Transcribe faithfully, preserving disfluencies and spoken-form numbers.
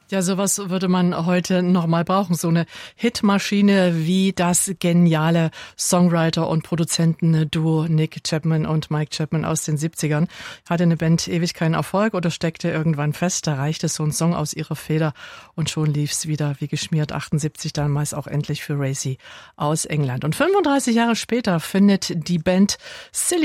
Ja, sowas würde man heute nochmal brauchen. So eine Hitmaschine wie das geniale Songwriter- und Produzentenduo Nick Chapman und Mike Chapman aus den siebzigern. Hatte eine Band ewig keinen Erfolg oder steckte irgendwann fest. Da reichte so ein Song aus ihrer Feder und schon lief's wieder wie geschmiert. achtundsiebzig damals auch endlich für Racey aus England. Und fünfunddreißig Jahre später findet die Band Silly